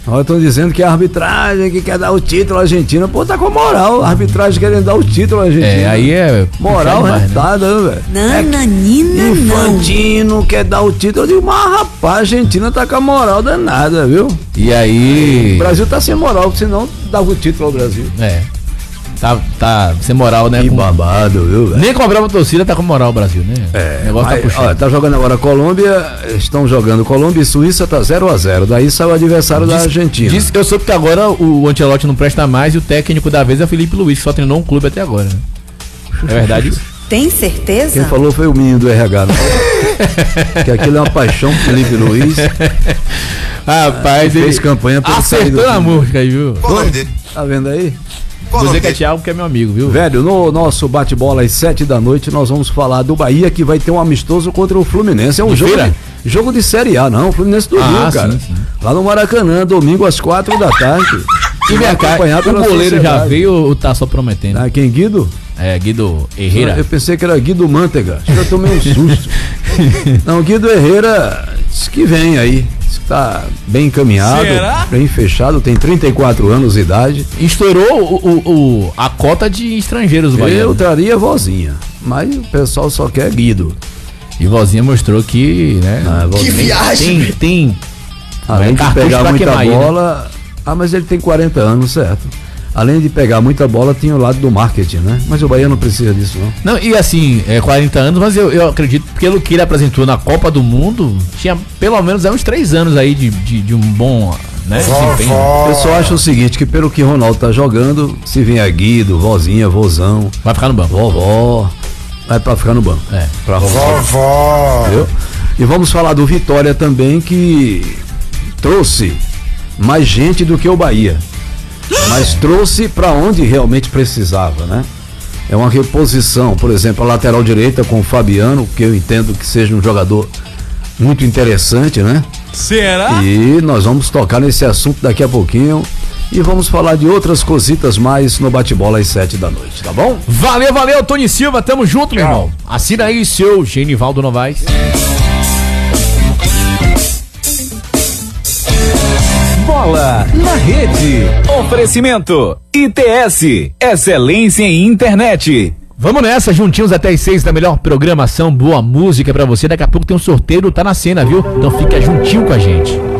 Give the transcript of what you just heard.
Estão dizendo que a arbitragem que quer dar o título à Argentina, pô, tá com moral. A arbitragem querendo dar o título à Argentina. Aí é. Moral rentada, né, velho? Nananina, Infantino quer dar o título. Eu digo, mas rapaz, a Argentina tá com a moral danada, viu? E aí. O Brasil tá sem moral, senão dava o título ao Brasil. Tá sem moral, né? Que babado, viu, velho? Nem comprar uma torcida tá com moral o Brasil, né? O negócio tá puxando. Olha, tá jogando agora a Colômbia, estão jogando Colômbia e Suíça, tá 0-0. Daí sai o adversário da Argentina. Disse que eu soube que agora o Ancelotti não presta mais e o técnico da vez é Felipe Luiz, que só treinou um clube até agora, né? É verdade isso? Tem certeza? Quem falou foi o menino do RH, não? Que aquilo é uma paixão, Felipe Luiz. Rapaz, ele fez campanha pra acertou a música aí, viu? Tá vendo aí? Vou dizer que é Thiago, que é meu amigo, viu? Velho, no nosso bate-bola às 7 da noite, nós vamos falar do Bahia, que vai ter um amistoso contra o Fluminense. É um jogo de Série A, não. O Fluminense do Rio, cara. Sim. Lá no Maracanã, domingo às 4 da tarde. E vem cá, o goleiro já veio ou tá só prometendo? Ah, quem, Guido? É, Guido Herrera. Eu pensei que era Guido Mantega. Acho que eu tomei um susto. Não, Guido Herrera disse que vem aí. Diz que tá bem encaminhado. Será? Bem fechado, tem 34 anos de idade. Estourou a cota de estrangeiros baianos. Eu traria vozinha, mas o pessoal só quer Guido. E vozinha mostrou que, né? Que viagem! Tem além de pegar muita bola. Né? Mas ele tem 40 anos, certo? Além de pegar muita bola, tinha o lado do marketing, né? Mas o Bahia não precisa disso, não. Não, e assim, 40 anos, mas eu acredito que pelo que ele apresentou na Copa do Mundo, tinha pelo menos uns 3 anos aí de um bom, né, desempenho. Eu só acho o seguinte, que pelo que Ronaldo tá jogando, se vier Guido, vozinha, vozão, vai ficar no banco. Vovó, vai pra ficar no banco. Pra vovó. Entendeu? E vamos falar do Vitória também, que trouxe mais gente do que o Bahia. Mas trouxe para onde realmente precisava, né? É uma reposição, por exemplo, a lateral direita com o Fabiano, que eu entendo que seja um jogador muito interessante, né? Será? E nós vamos tocar nesse assunto daqui a pouquinho e vamos falar de outras cositas mais no bate-bola às 7 da noite, tá bom? Valeu, Tony Silva, tamo junto, meu irmão. Assina aí seu Genivaldo Novaes. Bola na rede. Oferecimento ITS, excelência em internet. Vamos nessa, juntinhos até as 6 da melhor programação, boa música pra você. Daqui a pouco tem um sorteio, tá na cena, viu? Então fica juntinho com a gente.